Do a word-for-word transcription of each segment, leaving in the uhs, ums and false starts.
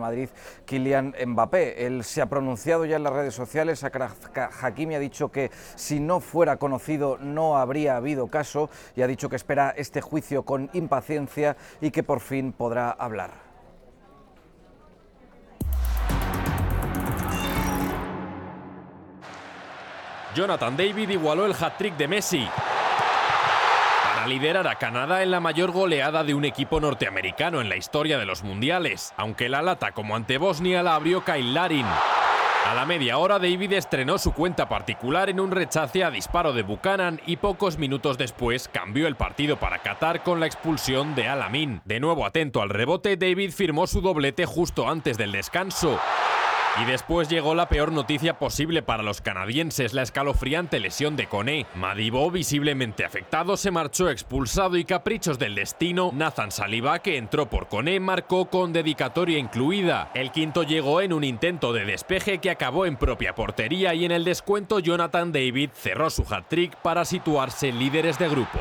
Madrid, Kylian Mbappé. Él se ha pronunciado ya en las redes sociales. Achraf Hakimi ha dicho que si no fuera conocido no habría habido caso y ha dicho que espera este juicio con impaciencia y que por fin podrá hablar. Jonathan David igualó el hat-trick de Messi para liderar a Canadá en la mayor goleada de un equipo norteamericano en la historia de los mundiales, aunque la lata como ante Bosnia la abrió Kyle Larin. A la media hora, David estrenó su cuenta particular en un rechace a disparo de Buchanan y pocos minutos después cambió el partido para Qatar con la expulsión de Al-Amin. De nuevo atento al rebote, David firmó su doblete justo antes del descanso. Y después llegó la peor noticia posible para los canadienses, la escalofriante lesión de Koné. Madibo, visiblemente afectado, se marchó expulsado y caprichos del destino. Nathan Saliba, que entró por Koné, marcó con dedicatoria incluida. El quinto llegó en un intento de despeje que acabó en propia portería y en el descuento Jonathan David cerró su hat-trick para situarse líderes de grupo.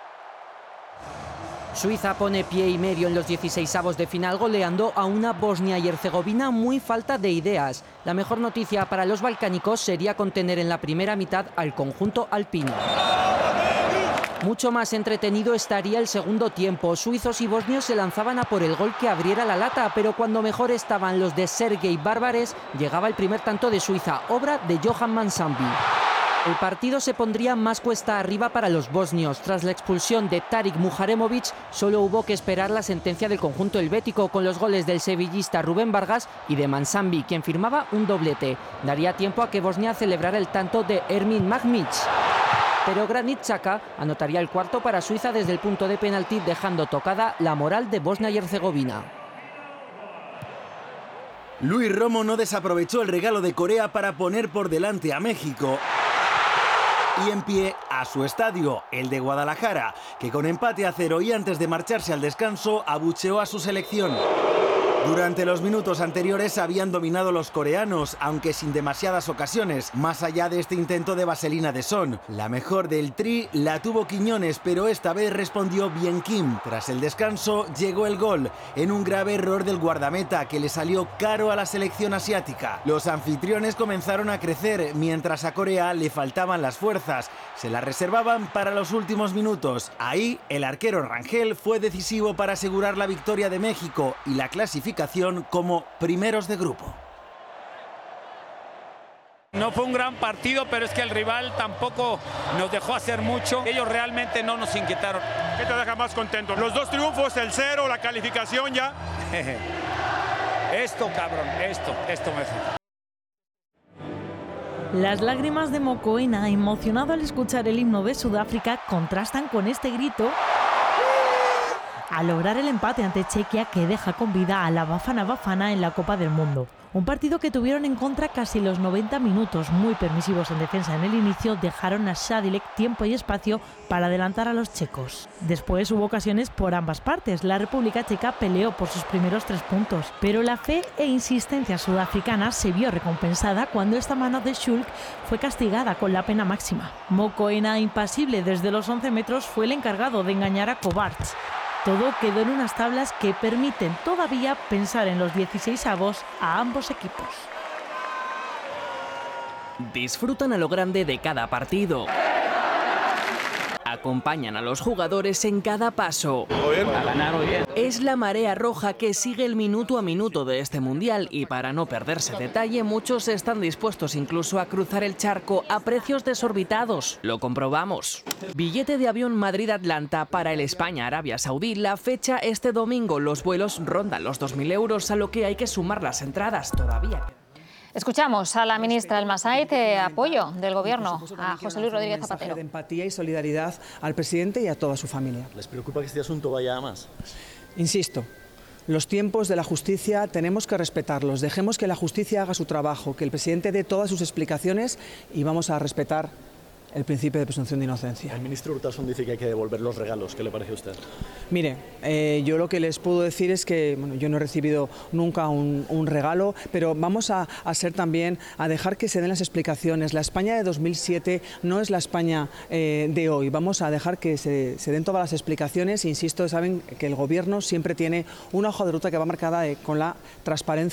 Suiza pone pie y medio en los dieciseisavos de final goleando a una Bosnia y Herzegovina muy falta de ideas. La mejor noticia para los balcánicos sería contener en la primera mitad al conjunto alpino. Mucho más entretenido estaría el segundo tiempo. Suizos y bosnios se lanzaban a por el gol que abriera la lata, pero cuando mejor estaban los de Sergei Bárbares, llegaba el primer tanto de Suiza, obra de Johan Mansambi. El partido se pondría más cuesta arriba para los bosnios. Tras la expulsión de Tarik Muharemovic, solo hubo que esperar la sentencia del conjunto helvético con los goles del sevillista Rubén Vargas y de Mansambi, quien firmaba un doblete. Daría tiempo a que Bosnia celebrara el tanto de Ermin Magmic. Pero Granit Xhaka anotaría el cuarto para Suiza desde el punto de penalti, dejando tocada la moral de Bosnia y Herzegovina. Luis Romo no desaprovechó el regalo de Corea para poner por delante a México. Y en pie a su estadio, el de Guadalajara, que con empate a cero y antes de marcharse al descanso abucheó a su selección. Durante los minutos anteriores habían dominado los coreanos, aunque sin demasiadas ocasiones, más allá de este intento de vaselina de Son. La mejor del Tri la tuvo Quiñones, pero esta vez respondió bien Kim. Tras el descanso llegó el gol, en un grave error del guardameta que le salió caro a la selección asiática. Los anfitriones comenzaron a crecer, mientras a Corea le faltaban las fuerzas. Se las reservaban para los últimos minutos. Ahí, el arquero Rangel fue decisivo para asegurar la victoria de México y la clasificación como primeros de grupo. No fue un gran partido, pero es que el rival tampoco nos dejó hacer mucho. Ellos realmente no nos inquietaron. ¿Qué te deja más contento? Los dos triunfos, el cero, la calificación ya. Esto, cabrón, esto, esto me hace. Las lágrimas de Mokoena, emocionado al escuchar el himno de Sudáfrica, contrastan con este grito a lograr el empate ante Chequia, que deja con vida a la Bafana Bafana en la Copa del Mundo. Un partido que tuvieron en contra casi los noventa minutos, muy permisivos en defensa en el inicio, dejaron a Sadilek tiempo y espacio para adelantar a los checos. Después hubo ocasiones por ambas partes. La República Checa peleó por sus primeros tres puntos, pero la fe e insistencia sudafricana se vio recompensada cuando esta mano de Schulk fue castigada con la pena máxima. Mokoena, impasible desde los once metros, fue el encargado de engañar a Kovacs. Todo quedó en unas tablas que permiten todavía pensar en los dieciseisavos a ambos equipos. Disfrutan a lo grande de cada partido. Acompañan a los jugadores en cada paso. Es la marea roja que sigue el minuto a minuto de este mundial y para no perderse detalle, muchos están dispuestos incluso a cruzar el charco a precios desorbitados. Lo comprobamos. Billete de avión Madrid-Atlanta para el España-Arabia Saudí. La fecha este domingo. Los vuelos rondan los dos mil euros, a lo que hay que sumar las entradas todavía. Escuchamos a la ministra del Masait, eh, apoyo del Gobierno a José Luis Rodríguez Zapatero. De empatía y solidaridad al presidente y a toda su familia. ¿Les preocupa que este asunto vaya a más? Insisto, los tiempos de la justicia tenemos que respetarlos. Dejemos que la justicia haga su trabajo, que el presidente dé todas sus explicaciones y vamos a respetar el principio de presunción de inocencia. El ministro Urtasun dice que hay que devolver los regalos. ¿Qué le parece a usted? Mire, eh, yo lo que les puedo decir es que bueno, yo no he recibido nunca un, un regalo, pero vamos a, a ser también, a dejar que se den las explicaciones. La España de dos mil siete no es la España eh, de hoy. Vamos a dejar que se, se den todas las explicaciones. Insisto, saben que el Gobierno siempre tiene una hoja de ruta que va marcada eh, con la transparencia